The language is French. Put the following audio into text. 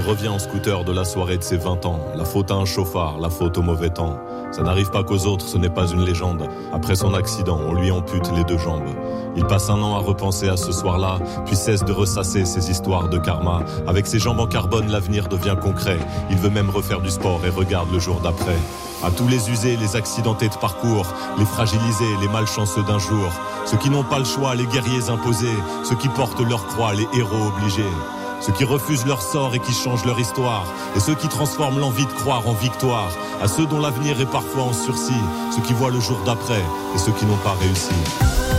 revient en scooter de la soirée de ses 20 ans. La faute à un chauffard, la faute au mauvais temps. Ça n'arrive pas qu'aux autres, ce n'est pas une légende. Après son accident, on lui ampute les 2 jambes. Il passe 1 an à repenser à ce soir-là, puis cesse de ressasser ses histoires de karma. Avec ses jambes en carbone, l'avenir devient concret. Il veut même refaire du sport et regarde le jour d'après. À tous les usés, les accidentés de parcours, les fragilisés, les malchanceux d'un jour. Ceux qui n'ont pas le choix, les guerriers imposés. Ceux qui portent leur croix, les héros obligés. Ceux qui refusent leur sort et qui changent leur histoire. Et ceux qui transforment l'envie de croire en victoire. À ceux dont l'avenir est parfois en sursis. Ceux qui voient le jour d'après et ceux qui n'ont pas réussi.